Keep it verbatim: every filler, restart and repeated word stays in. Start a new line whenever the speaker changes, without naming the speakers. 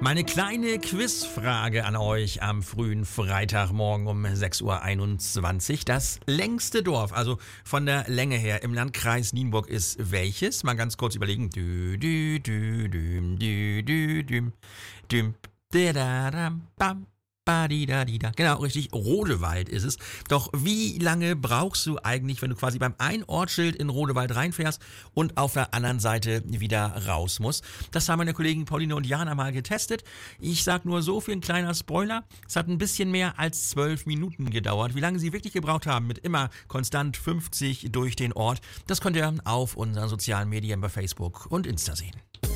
Meine kleine Quizfrage an euch am frühen Freitagmorgen um sechs Uhr einundzwanzig. Das längste Dorf, also von der Länge her im Landkreis Nienburg, ist welches? Mal ganz kurz überlegen. Dü, dü, dü, düm, dü, dü, düm, düm, da, da, da, bam. Badidadida. Genau, richtig, Rodewald ist es. Doch wie lange brauchst du eigentlich, wenn du quasi beim Ein-Ortsschild in Rodewald reinfährst und auf der anderen Seite wieder raus musst? Das haben meine Kollegen Pauline und Jana mal getestet. Ich sag nur so viel, ein kleiner Spoiler. Es hat ein bisschen mehr als zwölf Minuten gedauert. Wie lange sie wirklich gebraucht haben mit immer konstant fünfzig durch den Ort, das könnt ihr auf unseren sozialen Medien bei Facebook und Insta sehen.